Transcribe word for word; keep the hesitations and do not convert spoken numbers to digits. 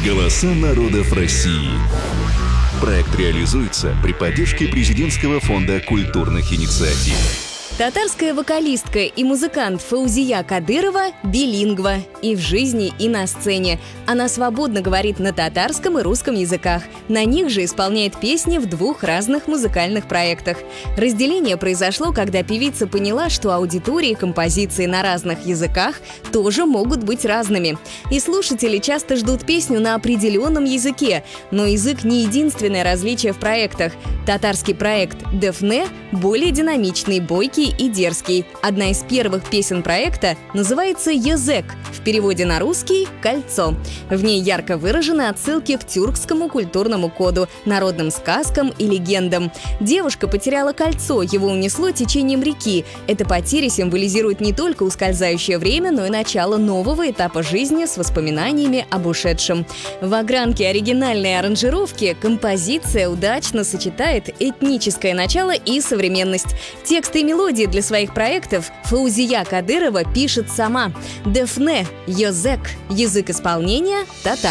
Голоса народов России. Проект реализуется при поддержке Президентского фонда культурных инициатив. Татарская вокалистка и музыкант Фаузия Кадырова – билингва и в жизни, и на сцене. Она свободно говорит на татарском и русском языках. На них же исполняет песни в двух разных музыкальных проектах. Разделение произошло, когда певица поняла, что аудитории композиции на разных языках тоже могут быть разными. И слушатели часто ждут песню на определенном языке. Но язык не единственное различие в проектах. Татарский проект «Дефне» более динамичный, бойкий и дерзкий. Одна из первых песен проекта называется «Езек», в переводе на русский «Кольцо». В ней ярко выражены отсылки к тюркскому культурному коду, народным сказкам и легендам. Девушка потеряла кольцо, его унесло течением реки. Эта потеря символизирует не только ускользающее время, но и начало нового этапа жизни с воспоминаниями об ушедшем. В огранке оригинальной аранжировки композиция удачно сочетает этническое начало и современность. Тексты и мелодии для своих проектов Фаузия Кадырова пишет сама. Дефне, Езек, язык исполнения – татарский.